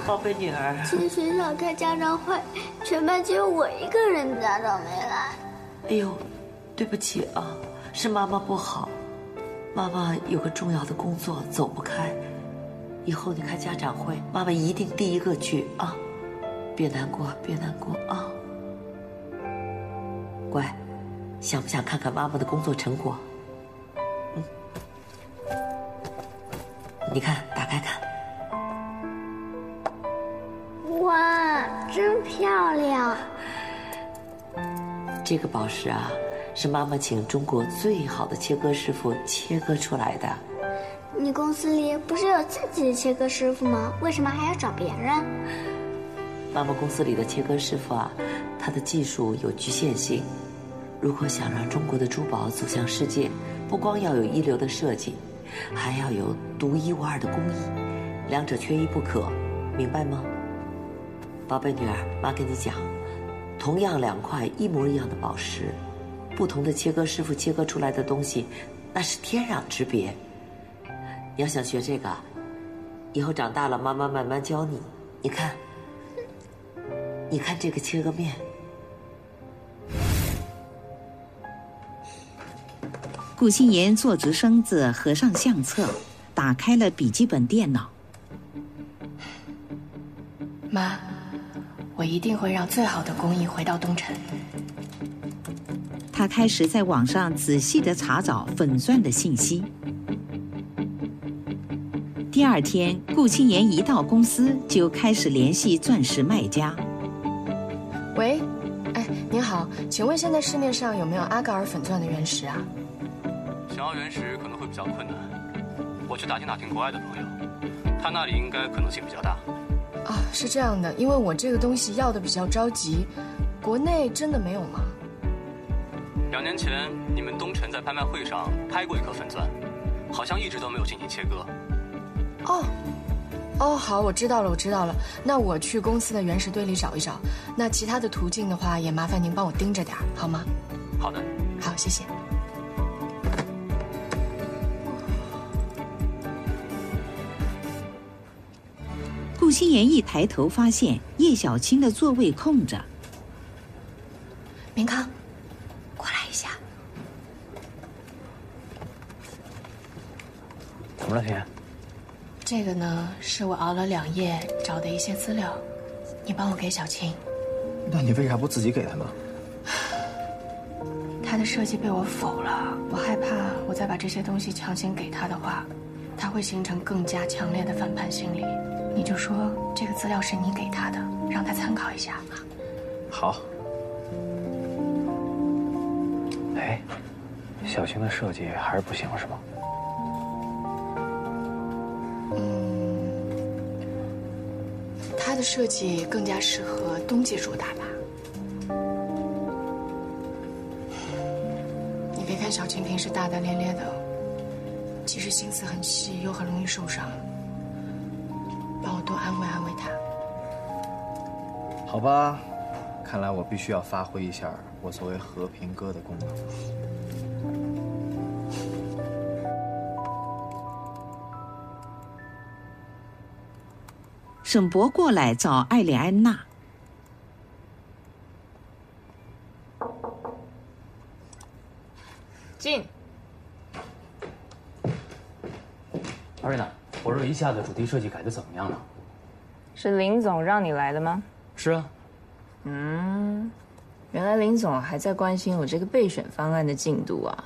宝贝女儿。 今天学校开家长会，全班只有我一个人家长没来。 哎呦，对不起啊，是妈妈不好，妈妈有个重要的工作走不开。以后你开家长会，妈妈一定第一个去啊！别难过，别难过啊！乖，想不想看看妈妈的工作成果？你看，打开看。 哇，真漂亮！ 这个宝石啊，是妈妈请中国最好的切割师傅切割出来的。 你公司里不是有自己的切割师傅吗？为什么还要找别人？ 妈妈公司里的切割师傅啊，他的技术有局限性。如果想让中国的珠宝走向世界，不光要有一流的设计，还要有独一无二的工艺，两者缺一不可，明白吗？宝贝女儿，妈跟你讲，同样2块一模一样的宝石，不同的切割师傅切割出来的东西，那是天壤之别。你要想学这个，以后长大了，妈妈慢慢教你。你看，你看这个切割面。 顾心妍坐直身子，合上相册，打开了笔记本电脑。 妈，我一定会让最好的工艺回到东城。 他开始在网上仔细地查找粉钻的信息。第2天，顾心妍一到公司就开始联系钻石卖家。 喂，哎，您好，请问现在市面上有没有阿嘎尔粉钻的原石啊？ 想要原石可能会比较困难，我去打听国外的朋友，他那里应该可能性比较大。 啊，是这样的，因为我这个东西要的比较着急，国内真的没有吗 ？2年前你们东辰在拍卖会上拍过一颗粉钻，好像一直都没有进行切割。 好，我知道了。那我去公司的原石堆里找一找。那其他的途径的话，也麻烦您帮我盯着点，好吗？ 好的。 好，谢谢。 顾心妍一抬头发现叶小青的座位空着。 明康，过来一下。 怎么了，天？ 这个呢，是我熬了2夜找的一些资料，你帮我给小青。 那你为啥不自己给他呢？ 他的设计被我否了，我害怕我再把这些东西强行给他的话，他会形成更加强烈的反叛心理。你就说这个资料是你给他的，让他参考一下。 好。 哎，小青的设计还是不行是吗？ 它的设计更加适合冬季主打吧。你别看小青平时大大咧咧的，其实心思很细，又很容易受伤。帮我多安慰安慰她。 好吧，看来我必须要发挥一下我作为和平鸽的功能。 沈博过来找艾丽安娜。 进。 阿瑞娜，火热一下的主题设计改得怎么样了？ 是林总让你来的吗？ 是啊。 原来林总还在关心我这个备选方案的进度啊。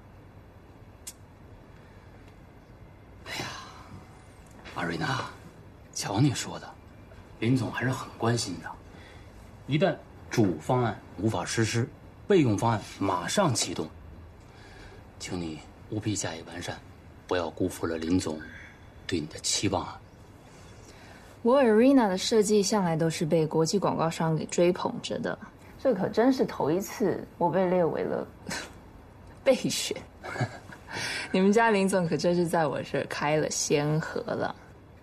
哎呀，阿瑞娜，瞧你说的，林总还是很关心的。一旦主方案无法实施，备用方案马上启动。请你务必加以完善，不要辜负了林总对你的期望啊。 我 Arena 的设计向来都是被国际广告商给追捧着的，这可真是头一次我被列为了备选。你们家林总可真是在我这儿开了先河了。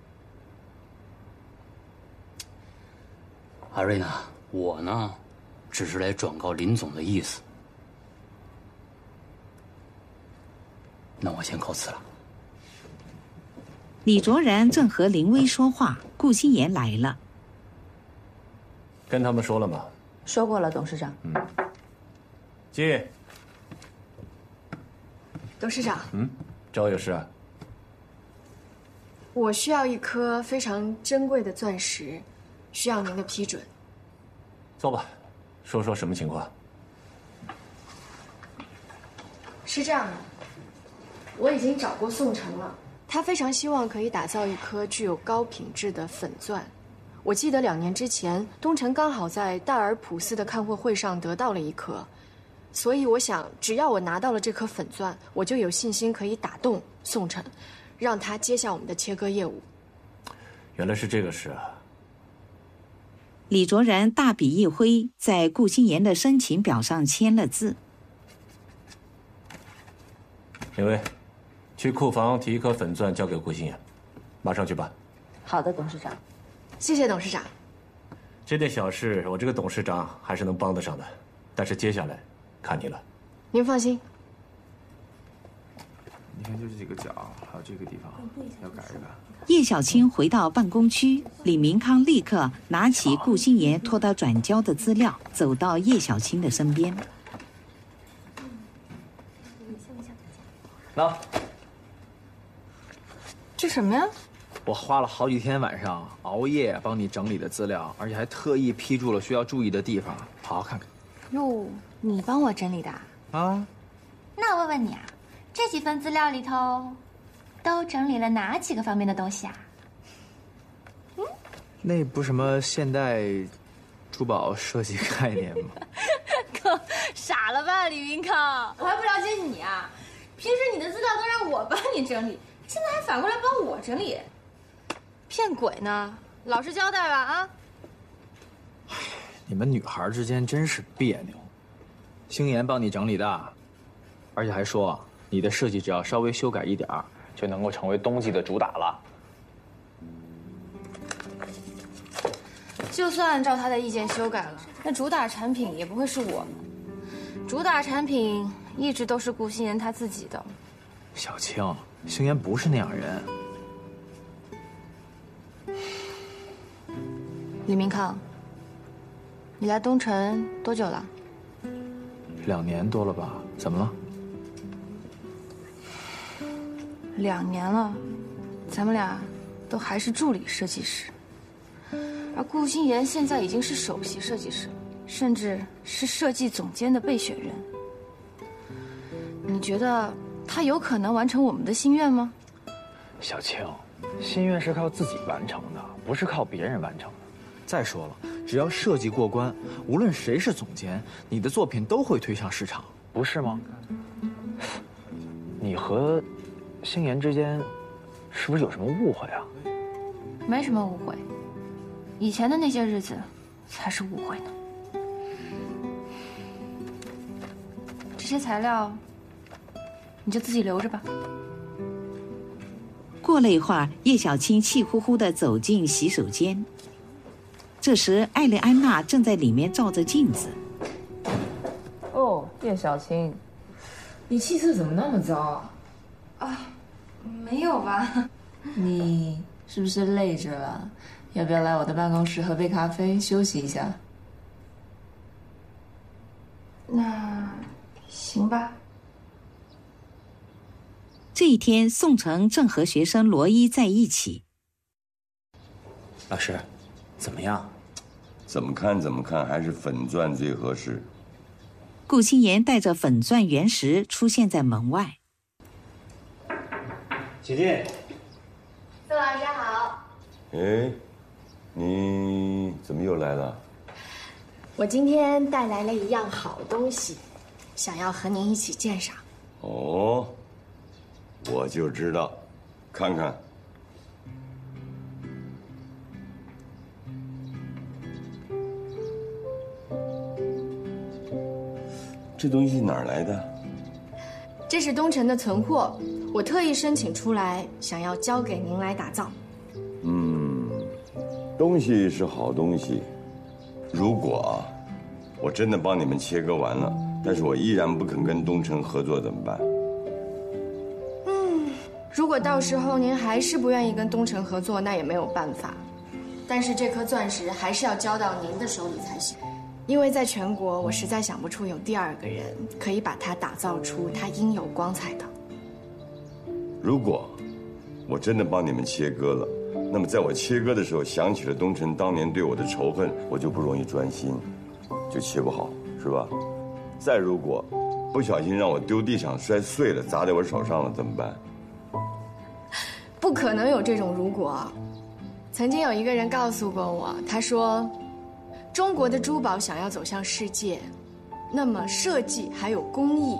阿瑞娜，我呢，只是来转告林总的意思。那我先告辞了。 李卓然正和林薇说话， 顾心妍来了。 跟他们说了吗？ 说过了，董事长。 进。 董事长， 找我有事啊？ 我需要一颗非常珍贵的钻石，需要您的批准。 坐吧，说说什么情况？ 是这样的，我已经找过宋城了，他非常希望可以打造一颗具有高品质的粉钻。我记得2年之前，东城刚好在戴尔普斯的看货会上得到了一颗，所以我想，只要我拿到了这颗粉钻，我就有信心可以打动宋城，让他接下我们的切割业务。 原来是这个事啊！ 李卓然大笔一挥，在顾心妍的申请表上签了字。 林薇，去库房提一颗粉钻交给顾心妍，马上去办。 好的，董事长。 谢谢董事长。 这点小事，我这个董事长还是能帮得上的，但是接下来看你了。 您放心。 你看，就这几个角，还有这个地方要改一改。 叶小青回到办公区，李明康立刻拿起顾心妍托他转交的资料，走到叶小青的身边。 喏， 这什么呀？ 我花了好几天晚上熬夜帮你整理的资料，而且还特意批注了需要注意的地方，好好看看。 哟，你帮我整理的啊？ 那我问问你啊，这几份资料里头，都整理了哪几个方面的东西啊？ 那不什么现代珠宝设计概念吗？ 够傻了吧，李云康！我还不了解你啊！平时你的资料都让我帮你整理，现在还反过来帮我整理，骗鬼呢！老实交代吧啊！ 你们女孩之间真是别扭。星妍帮你整理的，而且还说你的设计只要稍微修改一点儿，就能够成为冬季的主打了。 就算按照他的意见修改了，那主打产品也不会是我们。主打产品一直都是顾心妍她自己的。 小青，星妍不是那样人。 李明康，你来东城多久了 2年多了吧？怎么了 ？2年了，咱们俩都还是助理设计师，而顾心妍现在已经是首席设计师，甚至是设计总监的备选人。你觉得他有可能完成我们的心愿吗？ 小青，心愿是靠自己完成的，不是靠别人完成的。再说了，只要设计过关，无论谁是总监，你的作品都会推向市场，不是吗？你和星妍之间是不是有什么误会啊？ 没什么误会，以前的那些日子才是误会呢。这些材料你就自己留着吧。 过了一会儿，叶小青气呼呼地走进洗手间。这时，艾莉安娜正在里面照着镜子。 哦，叶小青，你气色怎么那么糟啊？ 啊，没有吧？ 你是不是累着了？要不要来我的办公室喝杯咖啡休息一下？ 那行吧。 这一天，宋城正和学生罗伊在一起。 老师，怎么样？ 怎么看，还是粉钻最合适。 顾心妍带着粉钻原石出现在门外。 请进。 宋老师好。 哎，你怎么又来了？ 我今天带来了一样好东西，想要和您一起鉴赏。 哦，我就知道，看看。这东西哪儿来的？ 这是东城的存货，我特意申请出来，想要交给您来打造。 东西是好东西。如果我真的帮你们切割完了，但是我依然不肯跟东城合作，怎么办？ 如果到时候您还是不愿意跟东城合作，那也没有办法。 但是这颗钻石还是要交到您的手里才行，因为在全国我实在想不出有第二个人可以把它打造出它应有光彩的。 如果我真的帮你们切割了，那么在我切割的时候想起了东辰当年对我的仇恨，我就不容易专心，就切不好，是吧？再如果不小心让我丢地上摔碎了，砸在我手上了，怎么办？ 不可能有这种如果。曾经有一个人告诉过我，他说，中国的珠宝想要走向世界，那么设计还有工艺